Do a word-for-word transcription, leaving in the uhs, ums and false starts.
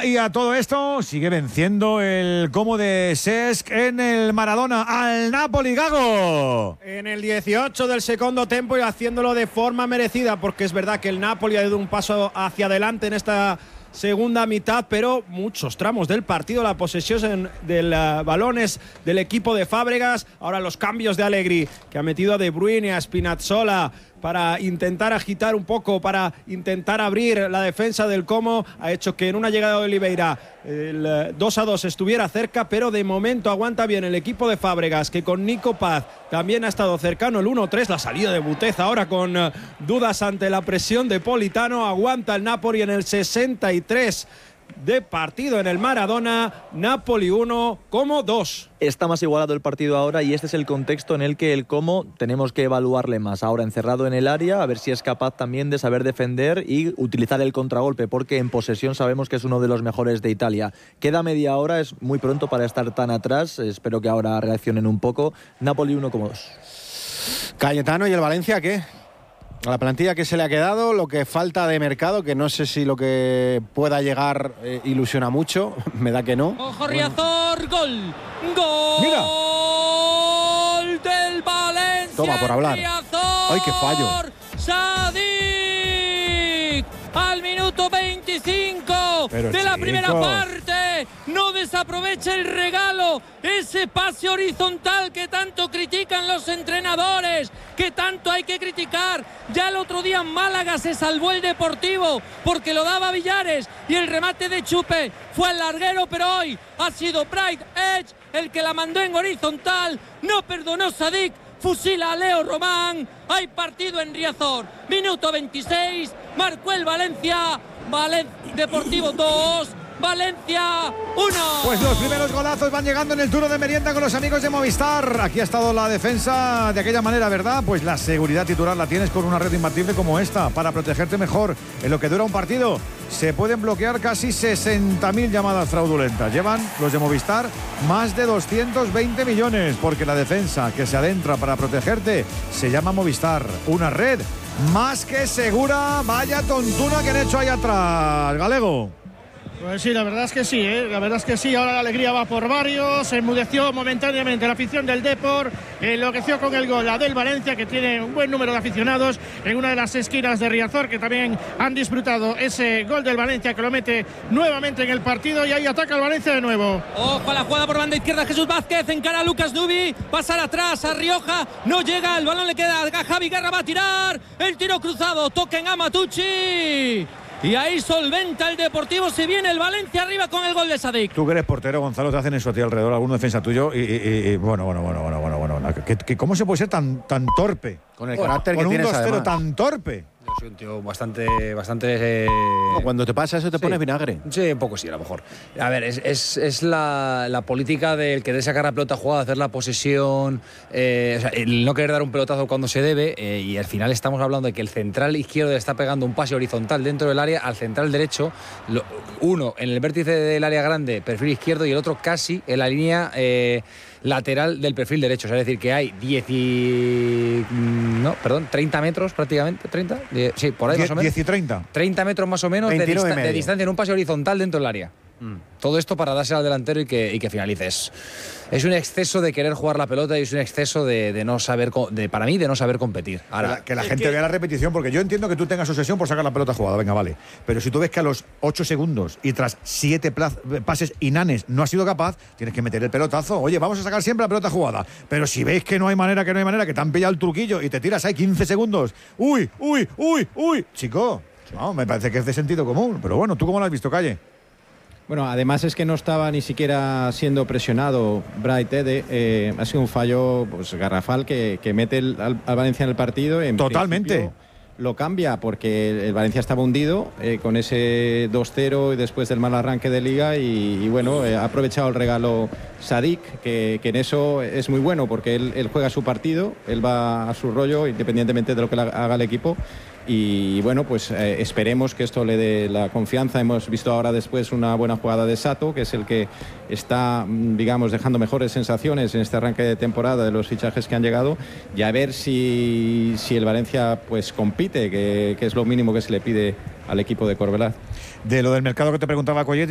Liga, y a todo esto sigue venciendo el Como de Cesc en el Maradona al Napoli, Gago. En el dieciocho del segundo tiempo y haciéndolo de forma merecida, porque es verdad que el Napoli ha dado un paso hacia adelante en esta segunda mitad, pero muchos tramos del partido, la posesión del uh, balones del equipo de Fábregas. Ahora los cambios de Allegri, que ha metido a De Bruyne, a Spinazzola para intentar agitar un poco, para intentar abrir la defensa del Como, ha hecho que en una llegada de Oliveira el dos a dos estuviera cerca, pero de momento aguanta bien el equipo de Fábregas, que con Nico Paz también ha estado cercano el uno tres, la salida de Butez ahora con uh, dudas ante la presión de Politano. Aguanta el Napoli en el sesenta y tres de partido en el Maradona. Napoli uno, Como dos. Está más igualado el partido ahora y este es el contexto en el que el Como tenemos que evaluarle más. Ahora encerrado en el área, a ver si es capaz también de saber defender y utilizar el contragolpe, porque en posesión sabemos que es uno de los mejores de Italia. Queda media hora, es muy pronto para estar tan atrás. Espero que ahora reaccionen un poco. Napoli uno, Como dos. Cayetano, ¿y el Valencia qué? A la plantilla que se le ha quedado, lo que falta de mercado, que no sé si lo que pueda llegar eh, ilusiona mucho, me da que no. Ojo, Riazor, gol, gol Mira. del Valencia. Toma, por hablar. Riazor, ¡Ay, qué fallo! Sadik al minuto veinticinco Pero de la chicos. primera parte. No desaprovecha el regalo, ese pase horizontal que tanto critican los entrenadores, que tanto hay que criticar. Ya el otro día en Málaga se salvó el Deportivo porque lo daba Villares y el remate de Chupe fue al larguero, pero hoy ha sido Bright Edge el que la mandó en horizontal. No perdonó Sadik, fusila a Leo Román. Hay partido en Riazor, minuto veintiséis, marcó el Valencia. Valen- Deportivo dos, Valencia uno. Pues los primeros golazos van llegando en el turno de merienda con los amigos de Movistar. Aquí ha estado la defensa de aquella manera, ¿verdad? Pues la seguridad titular la tienes con una red imbatible como esta, para protegerte mejor en lo que dura un partido. Se pueden bloquear casi sesenta mil llamadas fraudulentas. Llevan los de Movistar más de doscientos veinte millones, porque la defensa que se adentra para protegerte se llama Movistar. Una red más que segura. Vaya tontuna que han hecho ahí atrás, Galego. Pues sí, la verdad es que sí, ¿eh? la verdad es que sí. Ahora la alegría va por varios. Se enmudeció momentáneamente la afición del Depor, enloqueció con el gol la del Valencia, que tiene un buen número de aficionados en una de las esquinas de Riazor, que también han disfrutado ese gol del Valencia, que lo mete nuevamente en el partido, y ahí ataca el Valencia de nuevo. Ojo a la jugada por banda izquierda, Jesús Vázquez encara a Lucas Dubi, pasar atrás a Rioja, no llega, el balón le queda a Javi Guerra, va a tirar, el tiro cruzado, toca en Amatucci. Y ahí solventa el Deportivo, se viene el Valencia arriba con el gol de Sadik. Tú que eres portero, Gonzalo, te hacen eso a ti alrededor, algún defensa tuyo, y, y, y bueno, bueno, bueno, bueno, bueno, bueno, ¿Qué, qué, ¿cómo se puede ser tan, tan torpe? Con el Con- carácter con que un tienes, dos cero además. tan torpe. Yo soy un tío bastante, bastante eh... No, cuando te pasa eso te Sí. pones vinagre. Sí, un poco sí, a lo mejor. A ver, es, es, es la, la política del querer sacar la pelota jugada, hacer la posesión, eh, o sea, el no querer dar un pelotazo cuando se debe, eh, y al final estamos hablando de que el central izquierdo está pegando un pase horizontal dentro del área al central derecho, lo, uno en el vértice del área grande, perfil izquierdo, y el otro casi en la línea eh, lateral del perfil derecho. O sea, es decir, que hay diez y... no, perdón, treinta metros prácticamente, treinta, Die- sí, por ahí más o menos. diez y treinta. treinta metros más o menos de, veintinueve y dista- de medio. distancia en un pase horizontal dentro del área. Mm. Todo esto para darse al delantero y que, y que finalice. Es, es un exceso de querer jugar la pelota y es un exceso de, de no saber, co- de, para mí, de no saber competir. Que Ahora, la, que la gente vea la repetición, porque yo entiendo que tú tengas obsesión por sacar la pelota jugada, venga, vale. Pero si tú ves que a los ocho segundos y tras siete plaz- pases inanes no has sido capaz, tienes que meter el pelotazo. Oye, vamos a sacar siempre la pelota jugada. Pero si veis que no hay manera, que no hay manera, que te han pillado el truquillo y te tiras ahí quince segundos. Uy, uy, uy, uy. Chico, no, me parece que es de sentido común. Pero bueno, ¿tú cómo lo has visto, Calle? Bueno, además es que no estaba ni siquiera siendo presionado Bright Ede. Eh, ha sido un fallo pues, garrafal que, que mete el, al, al Valencia en el partido. En Totalmente. principio lo cambia porque el Valencia estaba hundido eh, con ese dos cero y después del mal arranque de Liga y, y bueno, eh, ha aprovechado el regalo Sadik, que, que en eso es muy bueno porque él, él juega su partido, él va a su rollo independientemente de lo que haga el equipo. Y bueno, pues eh, esperemos que esto le dé la confianza. Hemos visto ahora después una buena jugada de Sato, que es el que está, digamos, dejando mejores sensaciones en este arranque de temporada de los fichajes que han llegado, y a ver si, si el Valencia pues compite, que, que es lo mínimo que se le pide al equipo de Corbelaz. De lo del mercado que te preguntaba Collet,